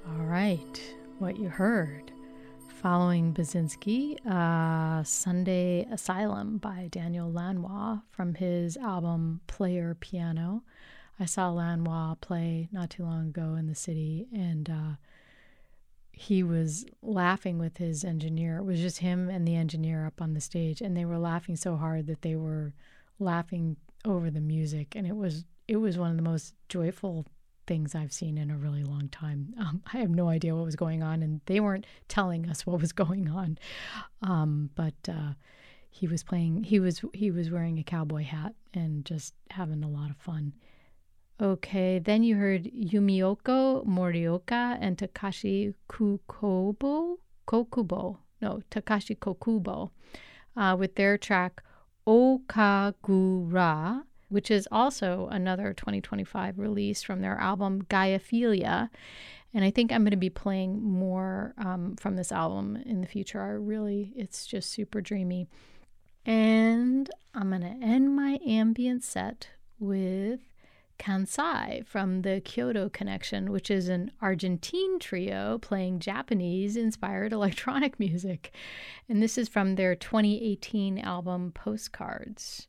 All right, what you heard. Following Basinski, Sunday Asylum by Daniel Lanois from his album Player Piano. I saw Lanois play not too long ago in the city, and he was laughing with his engineer. It was just him and the engineer up on the stage, and they were laughing so hard that they were laughing over the music, and it was one of the most joyful things I've seen in a really long time. I have no idea what was going on, and they weren't telling us what was going on. But he was playing. He was wearing a cowboy hat and just having a lot of fun. Okay, then you heard Yumioko Morioka and Takashi Kokubo with their track Okagura, which is also another 2025 release from their album Gaiaphilia. And I think I'm going to be playing more from this album in the future. It's just super dreamy. And I'm going to end my ambient set with Kansai from the Kyoto Connection, which is an Argentine trio playing Japanese-inspired electronic music. And this is from their 2018 album Postcards.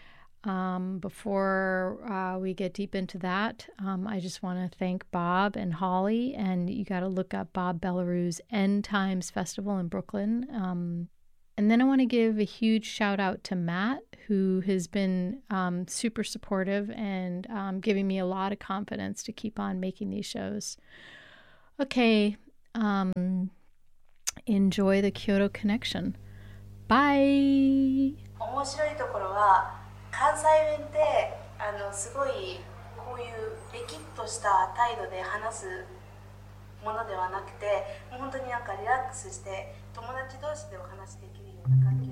Before we get deep into that, I just want to thank Bob and Holly, and you got to look up Bob Belarus's End Times Festival in Brooklyn. And then I want to give a huge shout out to Matt, who has been super supportive and giving me a lot of confidence to keep on making these shows. Okay, enjoy the Kyoto Connection. Bye! 面白いところは関西弁ってすごいこういうレキッとした態度で話すものではなくて、もう本当になんかリラックスして友達